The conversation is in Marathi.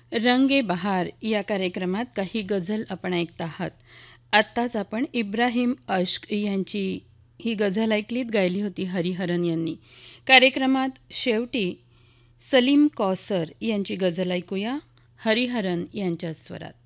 रंगे बहार या कार्यक्रमात काही गझल आपण ऐकत आहात. आत्ताच आपण इब्राहिम अश्क यांची ही गझल ऐकलीत, गायली होती हरिहरन यांनी. कार्यक्रमात शेवटी सलीम कौसर यांची गझल ऐकूया हरिहरन यांच्या स्वरात.